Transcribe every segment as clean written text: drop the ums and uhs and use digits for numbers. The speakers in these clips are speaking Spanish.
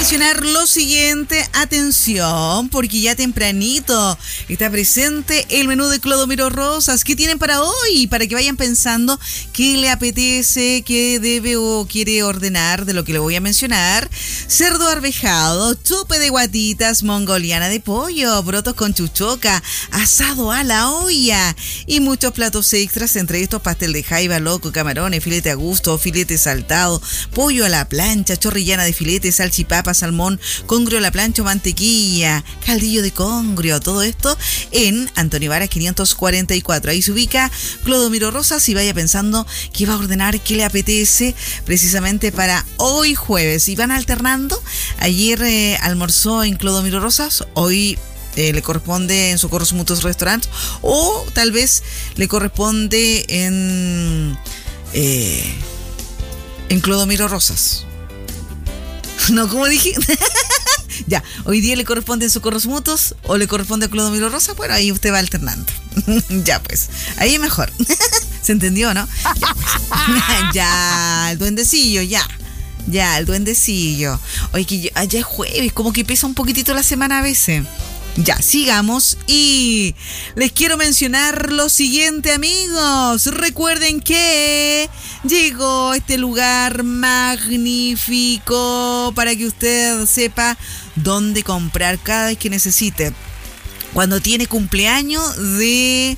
mencionar lo siguiente, atención, porque ya tempranito está presente el menú de Clodomiro Rosas. ¿Qué tienen para hoy? Para que vayan pensando qué le apetece, qué debe o quiere ordenar de lo que le voy a mencionar. Cerdo arvejado, chupe de guatitas, mongoliana de pollo, brotos con chuchoca, asado a la olla y muchos platos extras, entre estos pastel de jaiba, loco, camarones, filete a gusto, filete saltado, pollo a la plancha, chorrillana de filete, salchipapa, salmón, congrio a la plancha, mantequilla, caldillo de congrio, todo esto en Antonio Varas 544. Ahí se ubica Clodomiro Rosas y vaya pensando qué va a ordenar, qué le apetece precisamente para hoy jueves. Y van alternando. Ayer almorzó en Clodomiro Rosas, hoy le corresponde en Socorros Mutuos Restaurant o tal vez le corresponde en Clodomiro Rosas. No, ¿cómo dije? Ya, hoy día le corresponde en Socorros Mutuos o le corresponde a Clodomiro Rosas. Bueno, ahí usted va alternando. Ya, pues, ahí es mejor. ¿Se entendió, no? Ya, pues. Ya, el duendecillo, ya, el duendecillo. Oye, que ya es jueves, como que pesa un poquitito la semana a veces. Ya, sigamos y les quiero mencionar lo siguiente, amigos. Recuerden que llegó este lugar magnífico para que usted sepa dónde comprar cada vez que necesite. Cuando tiene cumpleaños de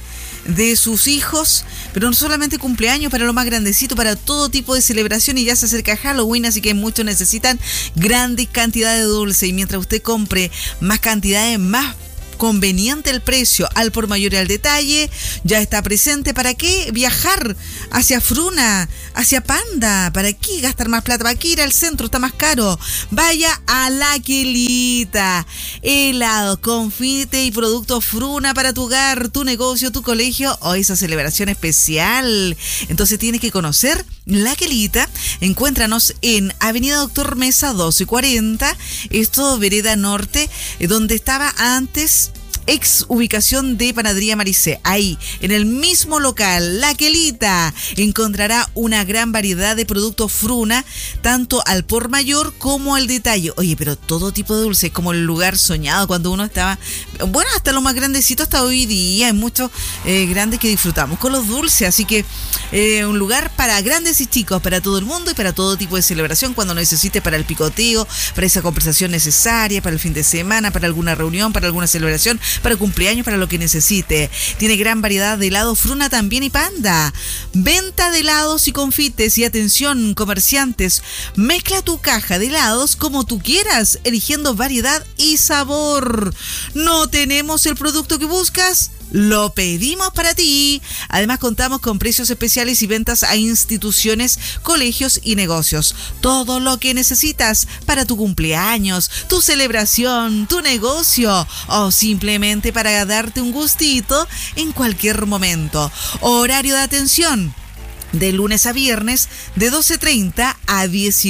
sus hijos, pero no solamente cumpleaños, para lo más grandecito, para todo tipo de celebración, y ya se acerca Halloween, así que muchos necesitan grandes cantidades de dulce, y mientras usted compre más cantidades, más conveniente el precio, al por mayor y al detalle, ya está presente. ¿Para qué viajar hacia Fruna, hacia Panda? ¿Para qué gastar más plata? ¿Para qué ir al centro? Está más caro. Vaya a La Quelita. Helado, confite y productos Fruna para tu hogar, tu negocio, tu colegio o esa celebración especial. Entonces tienes que conocer La Quelita. Encuéntranos en Avenida Doctor Mesa 1240, esto Vereda Norte, donde estaba antes ex ubicación de Panadería Maricé. Ahí, en el mismo local, La Quelita, encontrará una gran variedad de productos Fruna, tanto al por mayor como al detalle. Oye, pero todo tipo de dulces, como el lugar soñado cuando uno estaba, bueno, hasta lo más grandecito hasta hoy día, hay muchos grandes que disfrutamos con los dulces, así que un lugar para grandes y chicos, para todo el mundo y para todo tipo de celebración, cuando necesite, para el picoteo, para esa conversación necesaria, para el fin de semana, para alguna reunión, para alguna celebración, para cumpleaños, para lo que necesite. Tiene gran variedad de helados Fruna también y Panda. Venta de helados y confites. Y atención, comerciantes, mezcla tu caja de helados como tú quieras, eligiendo variedad y sabor. ¿No tenemos el producto que buscas? Lo pedimos para ti. Además, contamos con precios especiales y ventas a instituciones, colegios y negocios. Todo lo que necesitas para tu cumpleaños, tu celebración, tu negocio o simplemente para darte un gustito en cualquier momento. Horario de atención: de lunes a viernes, de 12:30 a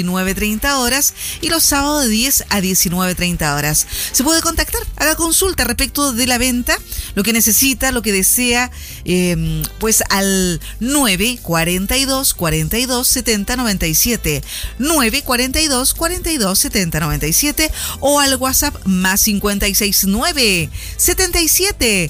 19:30 horas y los sábados de 10 a 19:30 horas. Se puede contactar, haga consulta respecto de la venta, lo que necesita, lo que desea, pues al 942 42 70 97, 942 42 70 97 o al WhatsApp más 569 77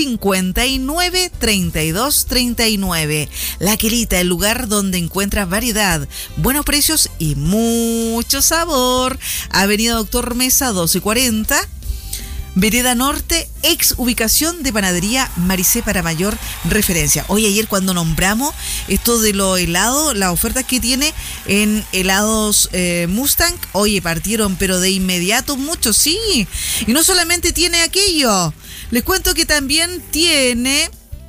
59 32 39. La Quelita, el lugar donde encuentras variedad, buenos precios y mucho sabor. Avenida Doctor Mesa 1240, Vereda Norte, ex ubicación de Panadería Maricé para mayor referencia. Hoy ayer cuando nombramos esto de los helados, las ofertas que tiene en helados Mustang, oye, partieron pero de inmediato muchos, sí. Y no solamente tiene aquello, les cuento que también tiene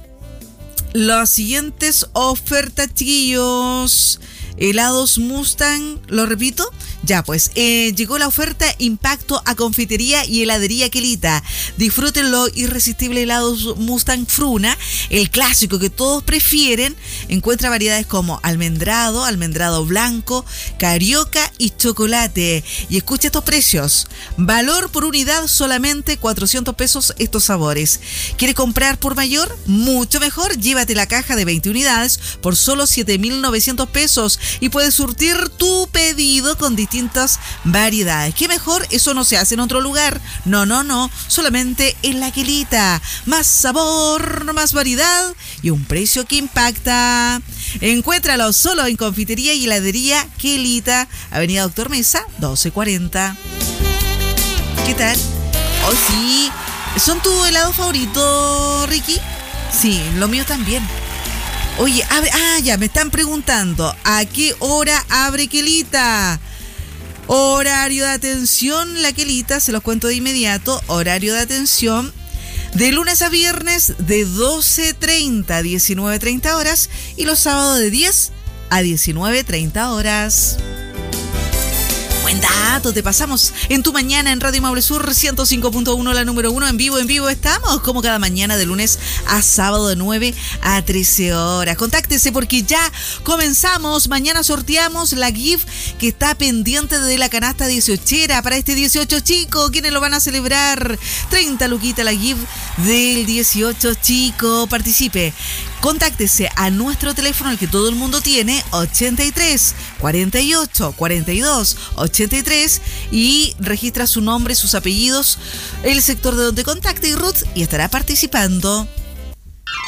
las siguientes ofertas, chiquillos. Helados Mustang, lo repito, ya pues, llegó la oferta Impacto a Confitería y Heladería Quelita. Disfruten los irresistibles helados Mustang Fruna, el clásico que todos prefieren. Encuentra variedades como almendrado, almendrado blanco, carioca y chocolate. Y escucha estos precios: valor por unidad solamente 400 pesos estos sabores. ¿Quieres comprar por mayor? Mucho mejor, llévate la caja de 20 unidades por solo 7.900 pesos y puedes surtir tu pedido con distintas variedades. ¿Qué mejor? Eso no se hace en otro lugar. No, solamente en La Quelita. Más sabor, más variedad y un precio que impacta. Encuéntralo solo en Confitería y Heladería Quelita, Avenida Doctor Mesa, 1240. ¿Qué tal? Oh, sí. ¿Son tu helado favorito, Ricky? Sí, lo mío también. Oye, ya me están preguntando, ¿a qué hora abre Quelita? Horario de atención, La Quelita, se los cuento de inmediato. Horario de atención de lunes a viernes de 12:30 a 19:30 horas y los sábados de 10 a 19:30 horas. Buen dato, te pasamos en tu mañana en Radio Maule Sur 105.1, la número 1, en vivo estamos, como cada mañana de lunes a sábado de 9 a 13 horas. Contáctese porque ya comenzamos, mañana sorteamos la gift que está pendiente de la canasta 18era para este 18 chico. ¿Quiénes lo van a celebrar? 30 luquitas la gift del 18 chico, participe. Contáctese a nuestro teléfono, el que todo el mundo tiene, 83 48 42 83, y registra su nombre, sus apellidos, el sector de donde contacte y Ruth, y estará participando.